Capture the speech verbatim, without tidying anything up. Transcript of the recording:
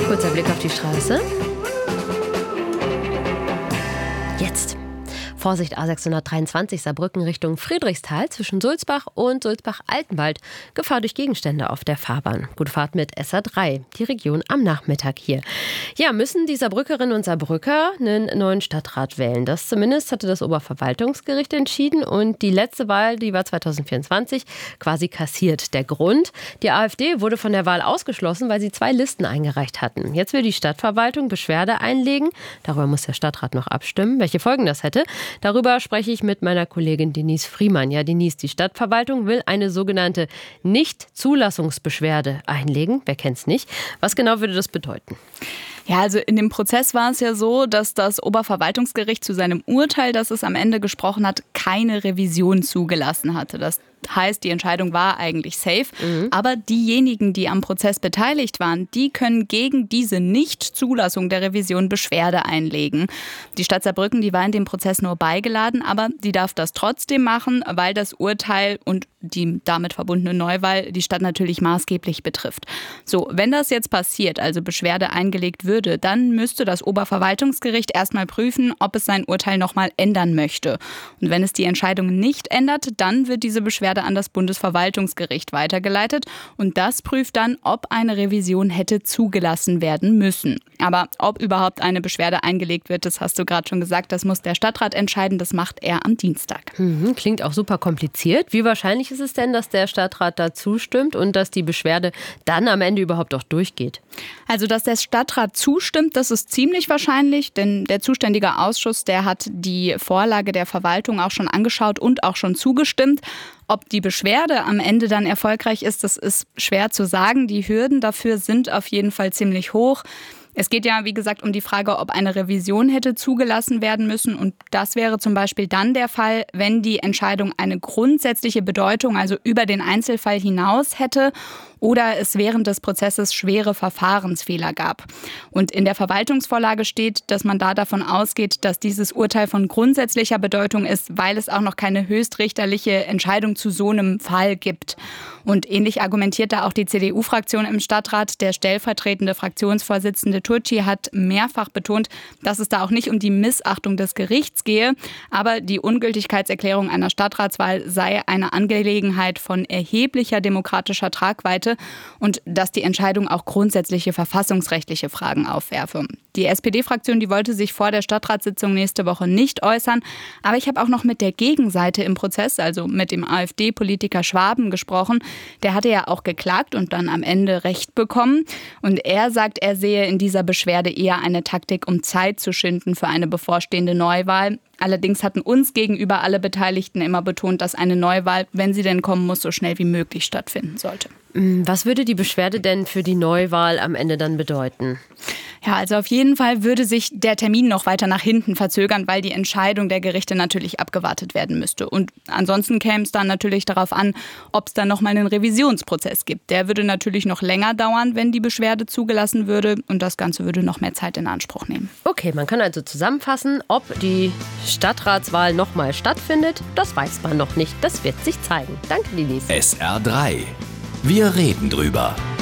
Kurzer Blick auf die Straße. Jetzt. Vorsicht A sechshundertdreiundzwanzig Saarbrücken Richtung Friedrichsthal zwischen Sulzbach und Sulzbach-Altenwald. Gefahr durch Gegenstände auf der Fahrbahn. Gute Fahrt mit S A drei. Die Region am Nachmittag hier. Ja, müssen die Saarbrückerinnen und Saarbrücker einen neuen Stadtrat wählen. Das zumindest hatte das Oberverwaltungsgericht entschieden. Und die letzte Wahl, die war zweitausendvierundzwanzig, quasi kassiert. Der Grund? Die AfD wurde von der Wahl ausgeschlossen, weil sie zwei Listen eingereicht hatten. Jetzt will die Stadtverwaltung Beschwerde einlegen. Darüber muss der Stadtrat noch abstimmen, welche Folgen das hätte. Darüber spreche ich mit meiner Kollegin Denise Friemann. Ja, Denise, die Stadtverwaltung will eine sogenannte Nicht-Zulassungsbeschwerde einlegen. Wer kennt's nicht? Was genau würde das bedeuten? Ja, also in dem Prozess war es ja so, dass das Oberverwaltungsgericht zu seinem Urteil, das es am Ende gesprochen hat, keine Revision zugelassen hatte. Das heißt, die Entscheidung war eigentlich safe. Mhm. Aber diejenigen, die am Prozess beteiligt waren, die können gegen diese Nichtzulassung der Revision Beschwerde einlegen. Die Stadt Saarbrücken, die war in dem Prozess nur beigeladen, aber sie darf das trotzdem machen, weil das Urteil und die damit verbundene Neuwahl die Stadt natürlich maßgeblich betrifft. So, wenn das jetzt passiert, also Beschwerde eingelegt würde, dann müsste das Oberverwaltungsgericht erstmal prüfen, ob es sein Urteil nochmal ändern möchte. Und wenn es die Entscheidung nicht ändert, dann wird diese Beschwerde an das Bundesverwaltungsgericht weitergeleitet und das prüft dann, ob eine Revision hätte zugelassen werden müssen. Aber ob überhaupt eine Beschwerde eingelegt wird, das hast du gerade schon gesagt, das muss der Stadtrat entscheiden, das macht er am Dienstag. Mhm, klingt auch super kompliziert. Wie wahrscheinlich ist es denn, dass der Stadtrat da zustimmt und dass die Beschwerde dann am Ende überhaupt auch durchgeht? Also, dass der Stadtrat zustimmt, das ist ziemlich wahrscheinlich, denn der zuständige Ausschuss, der hat die Vorlage der Verwaltung auch schon angeschaut und auch schon zugestimmt. Ob die Beschwerde am Ende dann erfolgreich ist, das ist schwer zu sagen. Die Hürden dafür sind auf jeden Fall ziemlich hoch. Es geht ja, wie gesagt, um die Frage, ob eine Revision hätte zugelassen werden müssen. Und das wäre zum Beispiel dann der Fall, wenn die Entscheidung eine grundsätzliche Bedeutung, also über den Einzelfall hinaus hätte oder es während des Prozesses schwere Verfahrensfehler gab. Und in der Verwaltungsvorlage steht, dass man da davon ausgeht, dass dieses Urteil von grundsätzlicher Bedeutung ist, weil es auch noch keine höchstrichterliche Entscheidung zu so einem Fall gibt. Und ähnlich argumentiert da auch die C D U-Fraktion im Stadtrat. Der stellvertretende Fraktionsvorsitzende Turci hat mehrfach betont, dass es da auch nicht um die Missachtung des Gerichts gehe, aber die Ungültigkeitserklärung einer Stadtratswahl sei eine Angelegenheit von erheblicher demokratischer Tragweite und dass die Entscheidung auch grundsätzliche verfassungsrechtliche Fragen aufwerfe. Die S P D-Fraktion, die wollte sich vor der Stadtratssitzung nächste Woche nicht äußern, aber ich habe auch noch mit der Gegenseite im Prozess, also mit dem AfD-Politiker Schwaben gesprochen. Der hatte ja auch geklagt und dann am Ende Recht bekommen. Und er sagt, er sehe in dieser Beschwerde eher eine Taktik, um Zeit zu schinden für eine bevorstehende Neuwahl. Allerdings hatten uns gegenüber alle Beteiligten immer betont, dass eine Neuwahl, wenn sie denn kommen muss, so schnell wie möglich stattfinden sollte. Was würde die Beschwerde denn für die Neuwahl am Ende dann bedeuten? Ja, also auf jeden Fall würde sich der Termin noch weiter nach hinten verzögern, weil die Entscheidung der Gerichte natürlich abgewartet werden müsste. Und ansonsten käme es dann natürlich darauf an, ob es dann nochmal einen Revisionsprozess gibt. Der würde natürlich noch länger dauern, wenn die Beschwerde zugelassen würde. Und das Ganze würde noch mehr Zeit in Anspruch nehmen. Okay, man kann also zusammenfassen, ob die Stadtratswahl nochmal stattfindet. Das weiß man noch nicht. Das wird sich zeigen. Danke, Denise. S R drei. Wir reden drüber.